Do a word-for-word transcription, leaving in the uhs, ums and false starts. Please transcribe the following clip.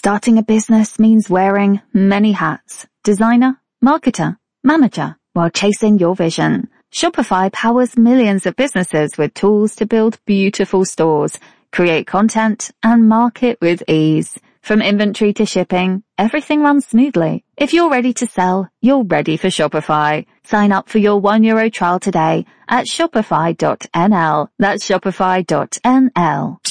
Starting a business means wearing many hats. Designer, marketer, manager, while chasing your vision. Shopify powers millions of businesses with tools to build beautiful stores, create content, and market with ease. From inventory to shipping, everything runs smoothly. If you're ready to sell, you're ready for Shopify. Sign up for your one euro trial today at shopify dot n l. That's shopify dot n l.